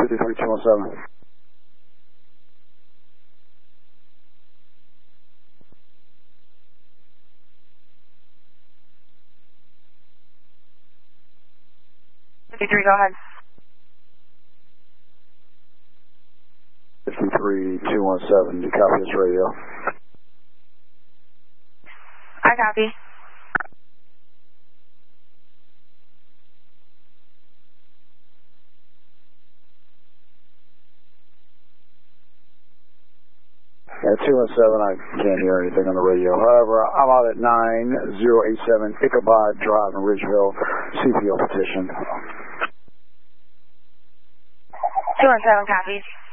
217. Go ahead. 53217, do you copy this radio? I copy. At 217, I can't hear anything on the radio. However, I'm out at 9087 Ichabod Drive in Ridgeville, CPO petition. 217 copies.